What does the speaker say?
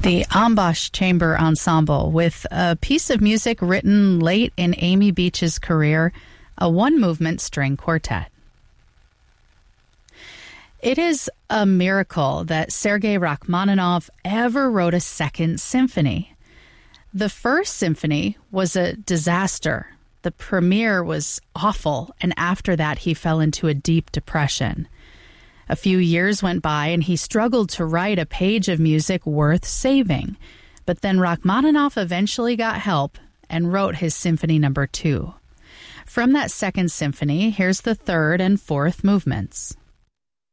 The Ambash Chamber Ensemble with a piece of music written late in Amy Beach's career, a one-movement string quartet. It is a miracle that Sergei Rachmaninoff ever wrote a second symphony. The first symphony was a disaster. The premiere was awful, and after that he fell into a deep depression. A few years went by, and he struggled to write a page of music worth saving. But then Rachmaninoff eventually got help and wrote his Symphony No. 2. From that second symphony, here's the third and fourth movements.